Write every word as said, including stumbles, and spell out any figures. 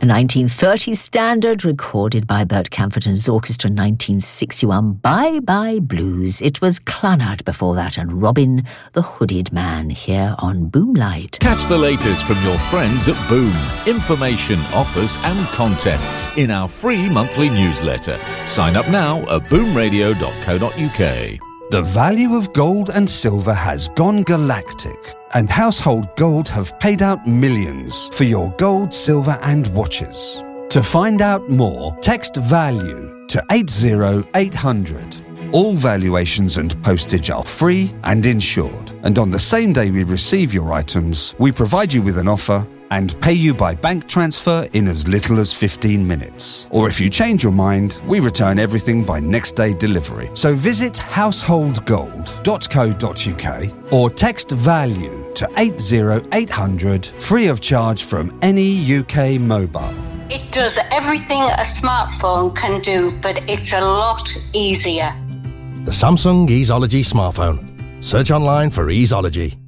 A nineteen thirties standard recorded by Bert Camford and his orchestra in nineteen sixty-one, Bye Bye Blues. It was Clonard before that and Robin the Hooded Man here on Boomlight. Catch the latest from your friends at Boom. Information, offers and contests in our free monthly newsletter. Sign up now at boom radio dot co dot uk. The value of gold and silver has gone galactic, and Household Gold have paid out millions for your gold, silver and watches. To find out more, text VALUE to eight zero eight hundred. All valuations and postage are free and insured, and on the same day we receive your items, we provide you with an offer and pay you by bank transfer in as little as fifteen minutes. Or if you change your mind, we return everything by next day delivery. So visit household gold dot co dot uk or text VALUE to eight zero eight hundred, free of charge from any U K mobile. It does everything a smartphone can do, but it's a lot easier. The Samsung Easeology smartphone. Search online for Easeology.